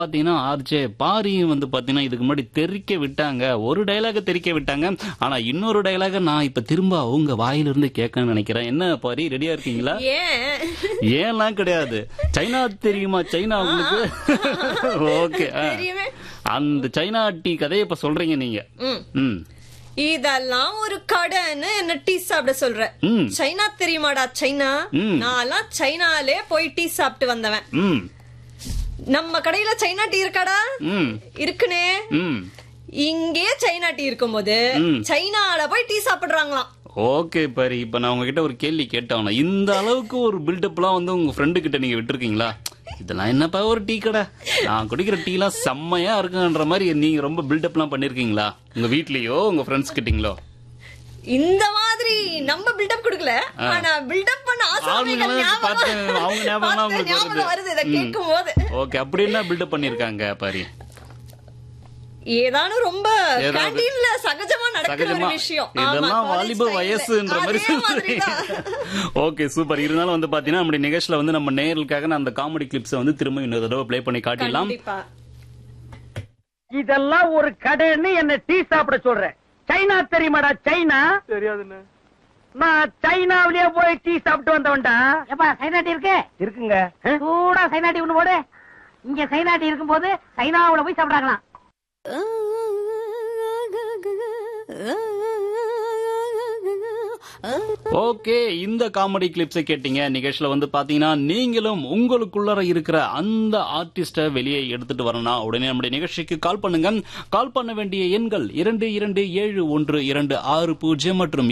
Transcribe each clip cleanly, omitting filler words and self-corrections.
பாத்தீங்கன்னா ஆர்ஜே பாரியும் வந்து பாத்தீங்கன்னா இதுக்கு முன்னாடி தெறிக்க விட்டாங்க. ஒரு டயலாக தெறிக்க விட்டாங்க. ஆனா இன்னொரு டயலாக நான் இப்ப திரும்ப அவங்க வாயிலிருந்து கேட்கணும்னு நினைக்கிறேன். என்ன பாரி, ரெடியா இருக்கீங்களா? ஏன் ஏன்லாம் கிடையாது. சைனா தெரியுமா? சைனா உங்களுக்கு ஓகே. தெரியுமே. அந்த சைனா டீ கதையை இப்ப சொல்றீங்க நீங்க. ம் இதெல்லாம் ஒரு கடைன்னு என்ன டீ சாப்பிட சொல்ற? ம். சைனா தெரியுமாடா? சைனா நான்லாம் சைனாலே போய் டீ சாப்பிட்டு வந்தவன். ம் நம்ம கடையில சைனா டீ இருக்காடா? ம் இருக்குனே. ம் இங்கே சைனா டீ இருக்கும்போது சைனால போய் டீ சாப்பிடுறாங்களாம். ஓகே பாரி, இப்ப நான் உங்ககிட்ட ஒரு கேள்வி கேட்டவன, இந்த அளவுக்கு ஒரு பில்டப்லாம் வந்து உங்க ஃப்ரெண்டு கிட்ட நீங்க விட்டுருக்கீங்களா? இதெல்லாம் என்னப்பா ஒரு டீ கடை, நான் குடிக்கிற டீ எல்லாம் செம்மையா இருக்குன்ற மாதிரி நீங்க ரொம்ப பில்டப்லாம் பண்ணிருக்கீங்களா? உங்க வீட்லயோ உங்க ஃப்ரெண்ட்ஸ் கிட்டீங்களோ? இந்த மாதிரி நம்ம பில்டப் கொடுக்கல, ஆனா பில்டப் பண்ண ஆசாமிகள் ஞாபகம் வருது இத கேட்கும்போது. ஓகே, அப்படி என்ன பில்டப் பண்ணிருக்காங்க பாரி? ஏதானும் ரொம்ப கேண்டீன்ல சகஜமா நடக்கிற ஒரு விஷயம். இதெல்லாம் வாலிப வயசுன்ற மாதிரி சொல்றீங்க. Okay super. இருந்தாலும் வந்து பாத்தீங்கன்னா நம்முடைய நிகழ்ச்சியில வந்து நம்ம நேயர்களுக்காக நான் அந்த காமெடி கிளிப்ஸ் வந்து திரும்ப இன்னொரு தடவை ப்ளே பண்ணி காட்டிடலாம். இதெல்லாம் ஒரு கடைன்னு என்ன டீ சாப்பிட சொல்றேன். சைனா தெரியுமாடா? சைனா தெரியாதுன்னு. நான் சைனாவிலேயே போய் டீ சாப்பிட்டு வந்தவன்டா. ஏப்பா சைனா டீ இருக்கு? இருக்குங்க. சூடா சைனா டீ ஒண்ணு போடு. இங்க சைனா டீ இருக்கும்போது சைனாவுல போய் சாப்பிடாங்களாம். ஓகே, இந்த காமெடி கிளிப்ஸை கேட்டீங்க. நிகழ்ச்சியில வந்து பாத்தீங்கன்னா நீங்களும் உங்களுக்குள்ள இருக்கிற அந்த ஆர்டிஸ்ட வெளியே எடுத்துட்டு வரணும். உடனே நம்முடைய நிகழ்ச்சிக்கு கால் பண்ணுங்க. கால் பண்ண வேண்டிய எண்கள் 227126 மற்றும்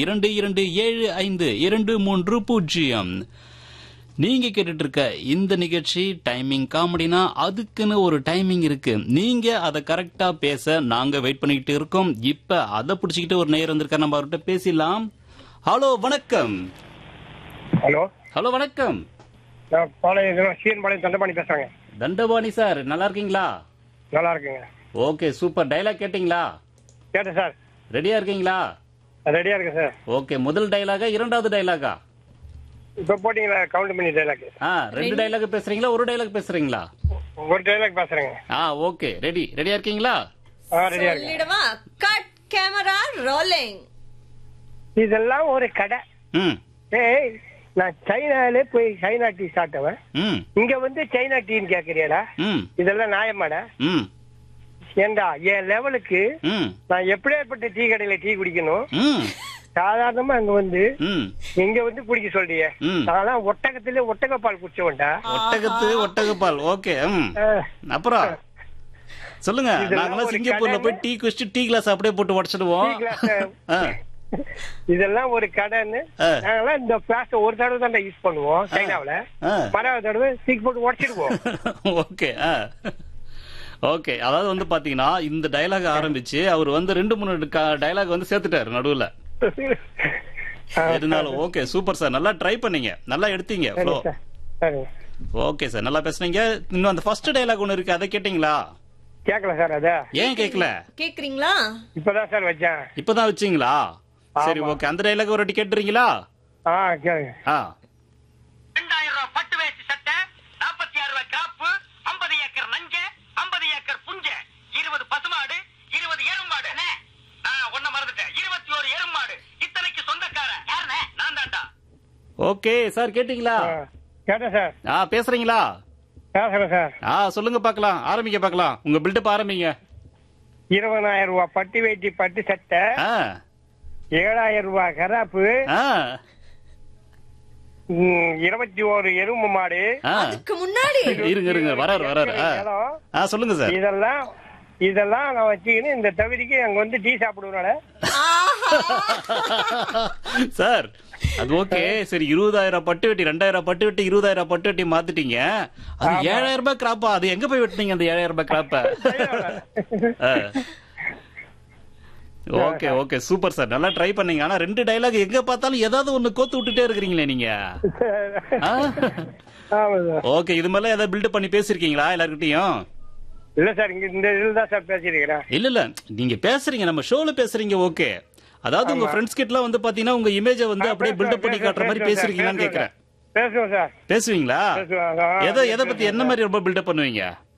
227523. நீங்க கேட்டுட்டு இருக்க இந்த நிகழ்ச்சி டைமிங் காமெடினா அதுக்குன்னு ஒரு டைமிங் இருக்கு. நீங்க அதை கரெக்டா பேச நாங்க வெயிட் பண்ணிட்டு இருக்கோம். இப்ப அதை பிடிச்சிக்கிட்டு ஒரு நேயர் வந்திருக்காரு, நம்ம அவர்கிட்ட பேசிடலாம். ஹலோ வணக்கம். ஹலோ ஹலோ வணக்கம். நான் பாளையம் தண்டபாணி பேசுறேங்க. தண்டபாணி சார், நல்லா இருக்கீங்களா? நல்லா இருக்குங்க. Okay super. டைலாக் கேட்டீங்களா? கேட்டேன் சார். ரெடியா இருக்கீங்களா? ரெடியா இருக்கு சார். ஓகே, முதல் டைலாகா இரண்டாவது டைலாகா? இப்ப போட்டீங்களா கவுண்ட் பண்ணி டைலாக்? ரெண்டு டைலாக் பேசுறீங்களா, ஒரு டைலாக் பேசுறீங்களா? ஒரு டைலாக் பேசுறேங்க. ஓகே, ரெடியா இருக்கீங்களா? ரெடியா இருக்கு. சொல்லிடவா? Cut camera rolling. இதெல்லாம் ஒரு கடை. ஏய், நான் சைனாலே போய் சைனா டீ சாப்பிட்டவன். இங்க வந்து சைனா டீன்னு கேக்குறியடா? இதெல்லாம் நியாயமாடா? ஏண்டா என் லெவலுக்கு நான் எப்படியாப்பட்ட டீ கடையில டீ குடிக்கணும்? சாதாரணமா அங்க வந்து இங்க வந்து குடிக்க சொல்றிய? நான் ஒட்டகத்திலே ஒட்டகப்பால் குடிச்சவன்டா. ஒட்டகப்பால். ஓகே, அப்புறம் சொல்லுங்க. நாங்களாம் சிங்கப்பூர்ல போய் டீ குடிச்சிட்டு டீ கிளாஸ் அப்படியே போட்டு உடச்சிடுவோம். இதெல்லாம் ஒரு கடைன்னு நாங்கெல்லாம் இந்த பிளாஸ்ட ஒரு தடவை தான் யூஸ் பண்ணுவோம் சைனாவில. மறாவது தடவை சீக் போட்டு உடச்சிடுவோம். Okay okay. அதாவது வந்து பாத்தீங்கன்னா இந்த டயலாக் ஆரம்பிச்சு அவர் வந்து 2-3 டயலாக் வந்து சேர்த்துட்டாரு நடுவுல. இருந்தாலும் ஓகே சூப்பர் சார், நல்லா ட்ரை பண்ணீங்க, நல்லா எடுத்தீங்க ஃப்ளோ. ஓகே சார், நல்லா பேசுனீங்க. இன்னும் அந்த ஃபர்ஸ்ட் டயலாக் ஒன்னு இருக்கு, அதை கேட்டீங்களா? கேக்கல சார். அத ஏன் கேக்கல? கேக்குறீங்களா? இப்பதான் சார் வச்சேன். இப்பதான் வச்சீங்களா? சரி ஓகே, அந்த டயலாக் ஒரு வாட்டி கேட்டுறீங்களா? கேளுங்க. 2000 ரூபாய் பட்டு வேஷ்டி சட்டை, 46 ரூபாய் காப்பு, 50 ஏக்கர் நஞ்ச, 50 ஏக்கர் புஞ்ச, 20 பசுமாடு, 20 எருமாடு. ஒன்ன மறந்துட்டேன், 21 எருமாடு. இத்தனைக்கு சொந்தக்காரன் யாருனே? நான் தான்டா. ஓகே சார், கேட்டீங்களா? கேட்டேன் சார். பேசுறீங்களா? பேசுறேன் சார். சொல்லுங்க பாக்கலாம், ஆரம்பிக்க பாக்கலாம், உங்க பில்டப் ஆரம்பிங்க. 20,000 ரூபாய் பட்டு வேட்டி பட்டு சட்டை, 7,000 ரூபாய் கராப்பு, 21 எருமை மாடு. அதுக்கு முன்னாடி இருங்க வராரு. சொல்லுங்க சார். இதெல்லாம் நான் வச்சுக்கின்னு இந்த தவிரிக்கு அங்க வந்து டீ சாப்பிடுவேனால சார். அது ஓகே சரி. 20,000 பட்டு வெட்டி, 2,000 பட்டு வெட்டி, 20,000 பட்டு வெட்டி மாத்திட்டீங்க. அது 7,000 ரூபாய் கிராப்பா? அது எங்க போய் வெட்டினீங்க அந்த 7,000 ரூபாய் கிராப்ப? ஓகே ஓகே சூப்பர் சார், நல்லா ட்ரை பண்ணீங்க. ஆனா 2 டயலாக் எங்க பார்த்தாலும் ஏதாவது ஒண்ணு கோத்து விட்டுட்டே இருக்கிறீங்களே நீங்க. ஓகே, இது மேல ஏதாவது பில்டப் பண்ணி பேசிருக்கீங்களா எல்லார்கிட்டயும்? இல்ல சார், இங்க இந்த இதுல தான் சார் பேசிருக்கேன். இல்ல நீங்க பேசுறீங்க, நம்ம ஷோல பேசுறீங்க. ஓகே, அதாவது உங்க ஃப்ரெண்ட்ஸ் கிட்டலாம் வந்து பாத்தீங்கன்னா உங்க இமேஜ வந்து அப்படியே பில்டப் பண்ணி காட்டுற மாதிரி பேசிருக்கீங்களான்னு கேக்குறேன். பேசுவோம் சார். பேசுவீங்களா? எதை பத்தி என்ன மாதிரி ரொம்ப பில்டப் பண்ணுவீங்க?